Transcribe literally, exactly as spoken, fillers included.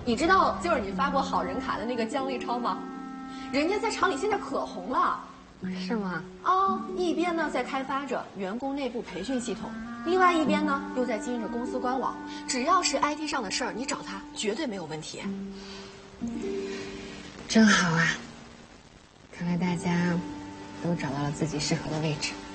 你知道就是你发过好人卡的那个姜立超吗？人家在厂里现在可红了。 是吗？ 啊，一边呢在开发着员工内部培训系统，另外一边呢又在经营着公司官网。只要是 I T 上的事儿，你找他绝对没有问题。 真好啊！看来大家都找到了自己适合的位置。